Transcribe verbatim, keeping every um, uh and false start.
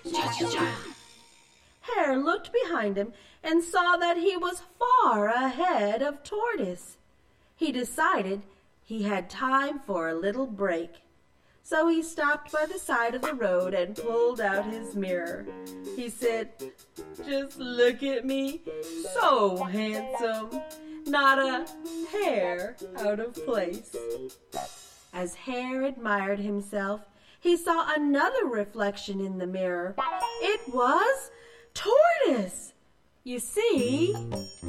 Hare looked behind him and saw that he was far ahead of Tortoise. He decided he had time for a little break. So he stopped by the side of the road and pulled out his mirror. He said, "Just look at me, so handsome, not a hair out of place." As Hare admired himself, he saw another reflection in the mirror. It was Tortoise. You see,